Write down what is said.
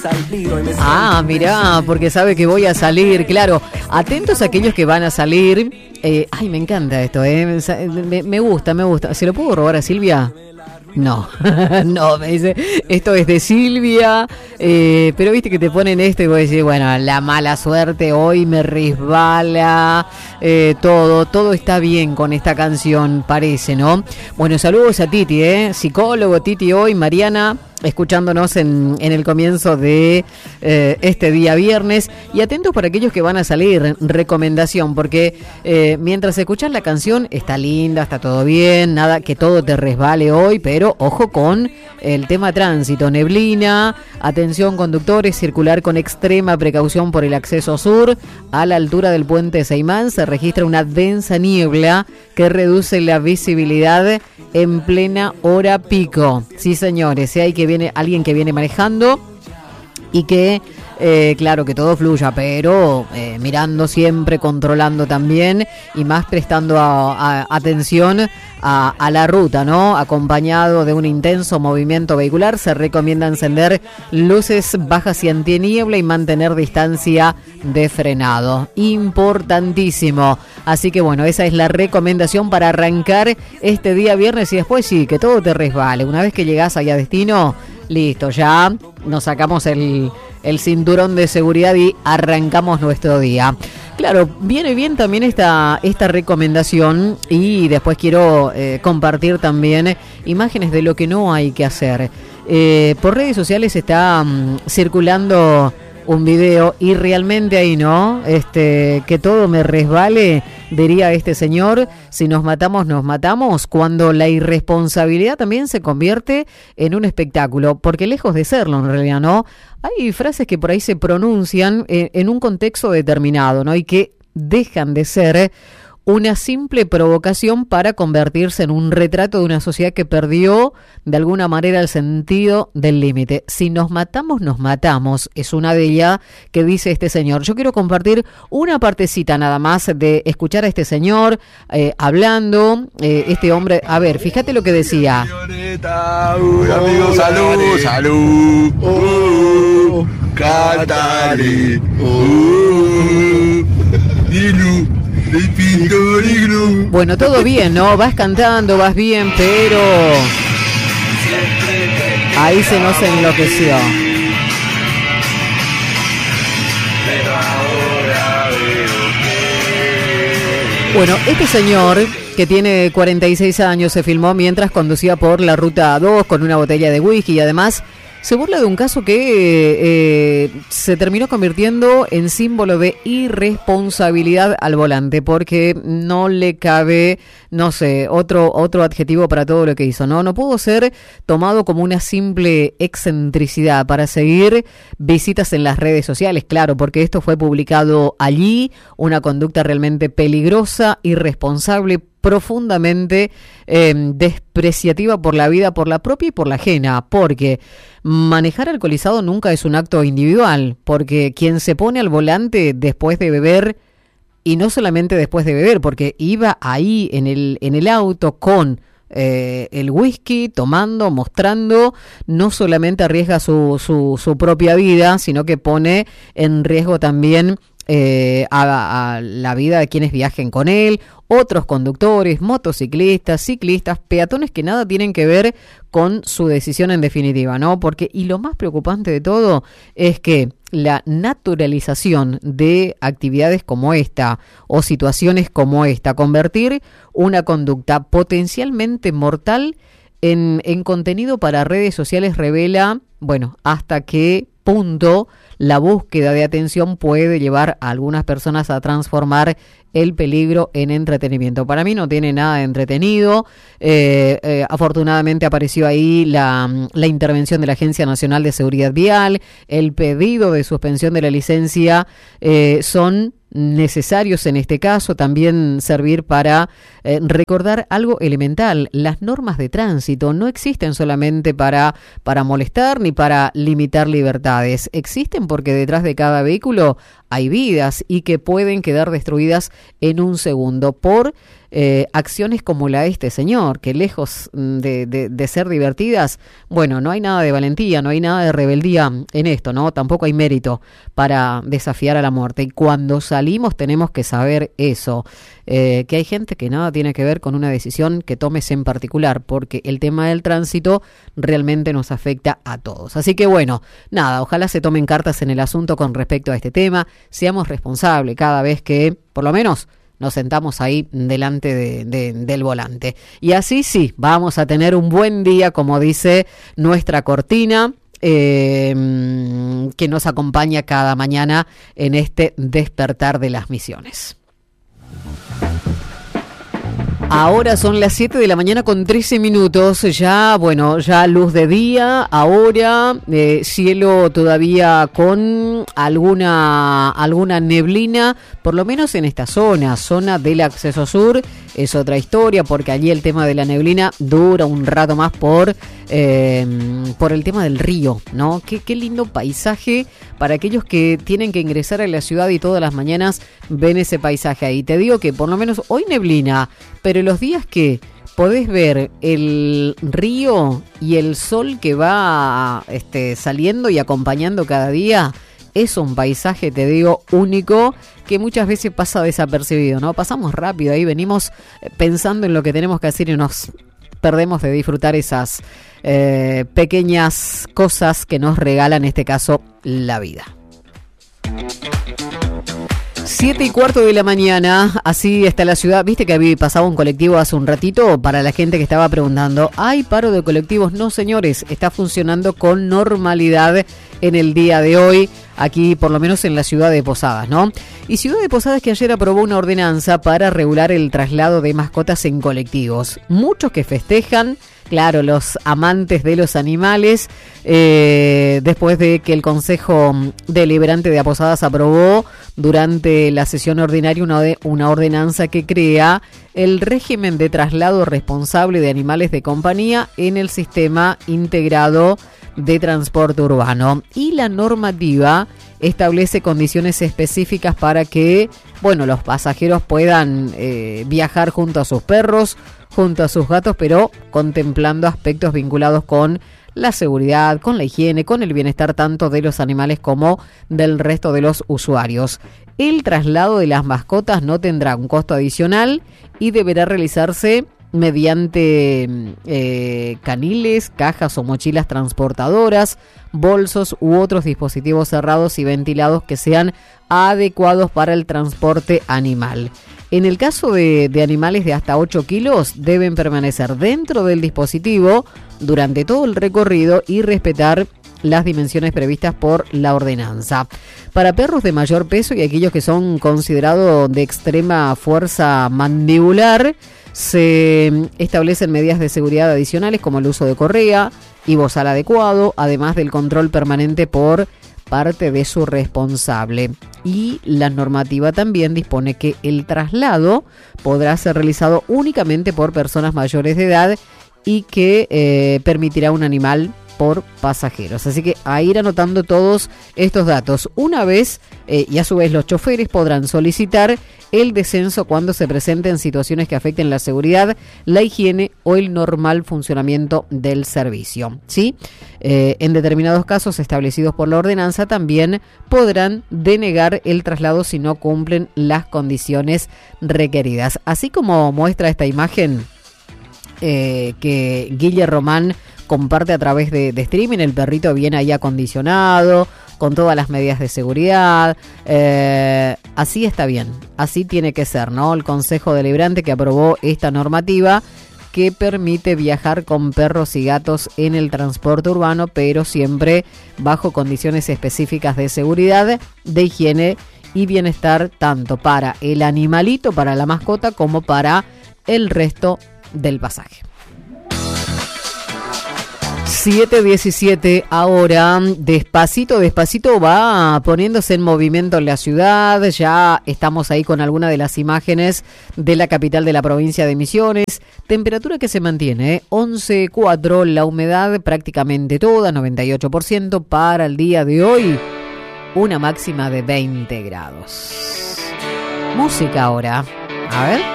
Ah, mirá, porque sabe que voy a salir, claro. Atentos a aquellos que van a salir. Ay, me encanta esto, me gusta. ¿Se lo puedo robar a Silvia? No, no, me dice, esto es de Silvia, pero viste que te ponen esto y vos decís, bueno, la mala suerte hoy me resbala, todo está bien con esta canción, parece, ¿no? Bueno, saludos a Titi, psicólogo Titi hoy, Mariana, escuchándonos en el comienzo de este día viernes, y atentos para aquellos que van a salir, recomendación, porque mientras escuchas la canción está linda, está todo bien, nada que todo te resbale hoy, pero ojo con el tema tránsito, neblina, atención conductores, circular con extrema precaución por el acceso sur, a la altura del puente Seimán se registra una densa niebla que reduce la visibilidad en plena hora pico. Sí, señores, si hay alguien que viene manejando y que claro, que todo fluya, pero mirando siempre, controlando también y más prestando atención a la ruta, ¿no? Acompañado de un intenso movimiento vehicular, se recomienda encender luces bajas y antiniebla y mantener distancia de frenado. Importantísimo. Así que bueno, esa es la recomendación para arrancar este día viernes y después sí, que todo te resbale. Una vez que llegás ahí a destino, listo, ya nos sacamos el cinturón de seguridad y arrancamos nuestro día. Claro, viene bien también esta recomendación y después quiero compartir también imágenes de lo que no hay que hacer. Por redes sociales está circulando un video y realmente ahí no, que todo me resbale, diría este señor, si nos matamos, nos matamos, cuando la irresponsabilidad también se convierte en un espectáculo, porque lejos de serlo en realidad, ¿no? Hay frases que por ahí se pronuncian en un contexto determinado, ¿no? Y que dejan de ser una simple provocación para convertirse en un retrato de una sociedad que perdió de alguna manera el sentido del límite. Si nos matamos, nos matamos, es una de ellas que dice este señor. Yo quiero compartir una partecita nada más de escuchar a este señor hablando, este hombre, a ver, fíjate lo que decía. Amigo, salud, Catari, bueno, todo bien, ¿no? Vas cantando, vas bien, pero ahí se nos enloqueció. Bueno, este señor que tiene 46 años se filmó mientras conducía por la ruta 2 con una botella de whisky y además se burla de un caso que se terminó convirtiendo en símbolo de irresponsabilidad al volante, porque no le cabe, no sé, otro adjetivo para todo lo que hizo. No pudo ser tomado como una simple excentricidad para seguir visitas en las redes sociales, claro, porque esto fue publicado allí, una conducta realmente peligrosa, irresponsable, profundamente despreciativa por la vida, por la propia y por la ajena, porque manejar alcoholizado nunca es un acto individual, porque quien se pone al volante después de beber, y no solamente después de beber, porque iba ahí en el auto con el whisky, tomando, mostrando, no solamente arriesga su propia vida, sino que pone en riesgo también a la vida de quienes viajen con él, otros conductores, motociclistas, ciclistas, peatones que nada tienen que ver con su decisión en definitiva, ¿no? Porque, y lo más preocupante de todo es que la naturalización de actividades como esta o situaciones como esta, convertir una conducta potencialmente mortal en contenido para redes sociales revela, bueno, hasta qué punto la búsqueda de atención puede llevar a algunas personas a transformar el peligro en entretenimiento. Para mí no tiene nada de entretenido. Afortunadamente apareció ahí la intervención de la Agencia Nacional de Seguridad Vial, el pedido de suspensión de la licencia son necesarios en este caso, también servir para recordar algo elemental. Las normas de tránsito no existen solamente para molestar ni para limitar libertades, existen porque detrás de cada vehículo hay vidas y que pueden quedar destruidas en un segundo por acciones como la de este señor, que lejos de ser divertidas, bueno, no hay nada de valentía, no hay nada de rebeldía en esto, ¿no? Tampoco hay mérito para desafiar a la muerte. Y cuando salimos tenemos que saber eso, que hay gente que nada tiene que ver con una decisión que tomes en particular, porque el tema del tránsito realmente nos afecta a todos. Así que bueno, nada, ojalá se tomen cartas en el asunto con respecto a este tema, seamos responsables cada vez que, por lo menos, nos sentamos ahí delante del volante. Y así sí, vamos a tener un buen día, como dice nuestra cortina, que nos acompaña cada mañana en este despertar de las misiones. Ahora son las 7 de la mañana con 13 minutos, ya luz de día, ahora cielo todavía con alguna neblina, por lo menos en esta zona del acceso sur, es otra historia, porque allí el tema de la neblina dura un rato más por el tema del río, ¿no? Qué lindo paisaje para aquellos que tienen que ingresar a la ciudad y todas las mañanas ven ese paisaje ahí. Te digo que por lo menos hoy neblina, pero los días que podés ver el río y el sol que va saliendo y acompañando cada día, es un paisaje, te digo, único, que muchas veces pasa desapercibido, ¿no? Pasamos rápido, ahí venimos pensando en lo que tenemos que hacer y nos perdemos de disfrutar esas pequeñas cosas que nos regala, en este caso, la vida. 7:15 de la mañana, así está la ciudad. Viste que pasaba un colectivo hace un ratito, para la gente que estaba preguntando, ¿hay paro de colectivos? No, señores, está funcionando con normalidad en el día de hoy, aquí por lo menos en la ciudad de Posadas, ¿no? Y Ciudad de Posadas que ayer aprobó una ordenanza para regular el traslado de mascotas en colectivos. Muchos que festejan, claro, los amantes de los animales, después de que el Consejo Deliberante de Posadas aprobó durante la sesión ordinaria una ordenanza que crea el régimen de traslado responsable de animales de compañía en el sistema integrado de transporte urbano. Y la normativa establece condiciones específicas para que, los pasajeros puedan viajar junto a sus perros, junto a sus gatos, pero contemplando aspectos vinculados con la seguridad, con la higiene, con el bienestar tanto de los animales como del resto de los usuarios. El traslado de las mascotas no tendrá un costo adicional y deberá realizarse mediante caniles, cajas o mochilas transportadoras, bolsos u otros dispositivos cerrados y ventilados que sean adecuados para el transporte animal. En el caso de animales de hasta 8 kilos, deben permanecer dentro del dispositivo durante todo el recorrido y respetar las dimensiones previstas por la ordenanza. Para perros de mayor peso y aquellos que son considerados de extrema fuerza mandibular, se establecen medidas de seguridad adicionales como el uso de correa y bozal adecuado, además del control permanente por parte de su responsable. Y la normativa también dispone que el traslado podrá ser realizado únicamente por personas mayores de edad y que permitirá un animal por pasajeros. Así que a ir anotando todos estos datos. Una vez, y a su vez los choferes podrán solicitar el descenso cuando se presenten situaciones que afecten la seguridad, la higiene o el normal funcionamiento del servicio. ¿Sí? En determinados casos establecidos por la ordenanza también podrán denegar el traslado si no cumplen las condiciones requeridas. Así como muestra esta imagen que Guille Román comparte a través de streaming, el perrito viene ahí acondicionado, con todas las medidas de seguridad, así está bien, así tiene que ser, ¿no? El Consejo Deliberante que aprobó esta normativa que permite viajar con perros y gatos en el transporte urbano, pero siempre bajo condiciones específicas de seguridad, de higiene y bienestar, tanto para el animalito, para la mascota, como para el resto del pasaje. 7:17 ahora, despacito va poniéndose en movimiento en la ciudad. Ya estamos ahí con alguna de las imágenes de la capital de la provincia de Misiones. Temperatura que se mantiene, 11,4, la humedad prácticamente toda, 98% para el día de hoy. una máxima de 20 grados. Música ahora. A ver.